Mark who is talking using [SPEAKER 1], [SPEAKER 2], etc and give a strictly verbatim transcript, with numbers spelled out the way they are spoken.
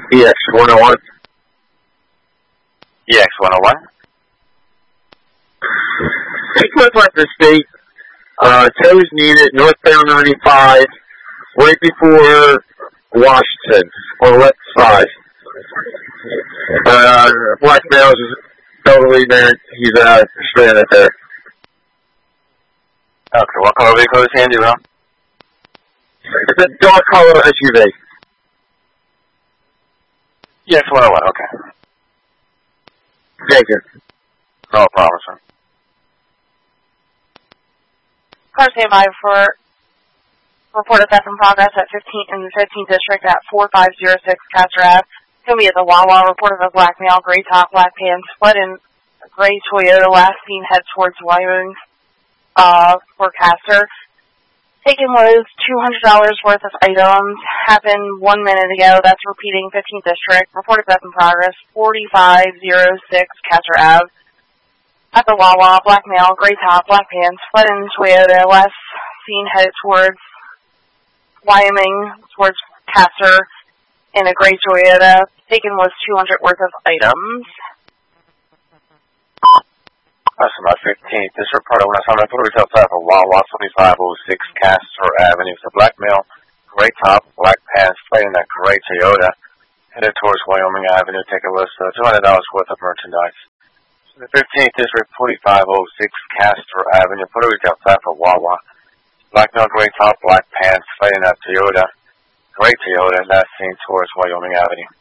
[SPEAKER 1] E X one oh one.
[SPEAKER 2] E X one oh one.
[SPEAKER 1] East Western State, uh, tows needed, northbound ninety-five, right before Washington, on the left side. Uh, black male is elderly man, he's, uh, stranded there.
[SPEAKER 2] Okay, what color vehicle is handy, bro?
[SPEAKER 1] It's a dark color S U V.
[SPEAKER 2] E X one oh one, okay.
[SPEAKER 1] Thank you.
[SPEAKER 2] No problem, sir.
[SPEAKER 3] Car standby for report of theft in progress at fifteenth in the fifteenth district at four five zero six Castor Ave. Going to be at the Wawa. Report of a black male, gray top, black pants, fled in a gray Toyota. Last seen head towards Wyoming uh, for Castor. Taken was two hundred dollars worth of items. Happened one minute ago. That's repeating fifteenth district. Report of theft in progress forty-five oh six Castor Ave. At the Wawa, black male, gray top, black pants, fled in Toyota, last seen headed towards Wyoming, towards Castor, in a gray Toyota. Taken was two hundred worth of items.
[SPEAKER 2] That's about fifteenth. This report of on the authorities outside of Wawa, twenty-five oh six Castor Avenue. It's a black male, gray top, black pants, fled in that gray Toyota, headed towards Wyoming Avenue. Taken was uh, two hundred dollars worth of merchandise. The fifteenth District, forty-five oh six Castor Avenue, Puerto Rico, outside for Wawa. Black male, gray top, black pants, fighting that Toyota, gray Toyota, last seen towards Wyoming Avenue.